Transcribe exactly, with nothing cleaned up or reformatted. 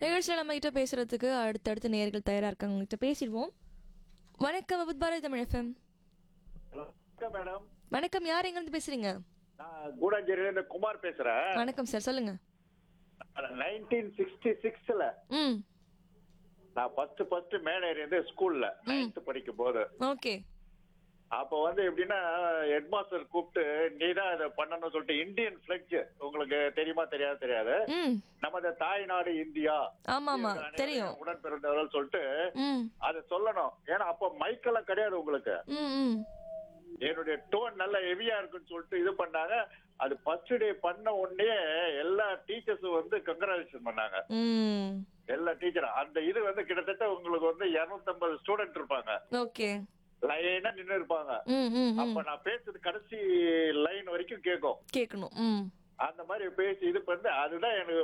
நிகழ்ச்சியில் நம்ம கிட்ட பேசுறதுக்கு அடுத்தடுத்து நேயர்கள் தயாரா இருக்காங்க, உங்ககிட்ட பேசிடுவோம். வணக்கம் வித் பாரதி தமிழ் எஃப்எம். வணக்கம் மேடம். வணக்கம், யார் எங்க இருந்து பேசுறீங்க? நான் கூடாஞ்சேரியில இருந்து குமார் பேசுறேன். வணக்கம் சார், சொல்லுங்க. நைன்டீன் சிக்ஸ்டி சிக்ஸ்ல ம் நான் ஃபர்ஸ்ட் ஃபர்ஸ்ட் மேலே இருந்து ஸ்கூல்ல நைன்த் படிக்கும் போது, ஓகே. அப்ப வந்து எப்படின்னா ஹெட் மாஸ்டர் கூப்பிட்டு நீ தான் இதை பண்ணணும்னு சொல்லிட்டு இந்தியன் பிளட்ஜ் உங்களுக்கு தெரியுமா தெரியாது தெரியாது ம் நமது தாய்நாடு இந்தியா ஆமா ஆமா தெரியும். உடன் பிறந்தவர்கள் சொல்லிட்டு ம் அதை சொல்லணும். ஏன்னா அப்ப மைக்கெல்லாம் கிடையாது உங்களுக்கு. ம் ம் என்னுடைய டோன் நல்ல ஹெவியா இருக்குன்னு சொல்லிட்டு இது பண்ணாங்க. அது ஃபர்ஸ்ட் டே பண்ண உடனே எல்லா டீச்சர்ஸும் வந்து கங்க்ராச்சுலேஷன் பண்ணாங்க. ம் எல்லா டீச்சரும் அந்த இது வந்து கிட்டத்தட்ட உங்களுக்கு வந்து இருநூத்தி ஐம்பது ஸ்டூடெண்ட் இருப்பாங்க, ஓகே. லைனா நின்னு இருப்பாங்க. ம் ம் அப்ப நான் பேசுறது கடைசி லைன் வரைக்கும் கேட்கும். கேட்கணும். ம் அந்த மாதிரி பேசி இது பண்ணி அதுதான் எனக்கு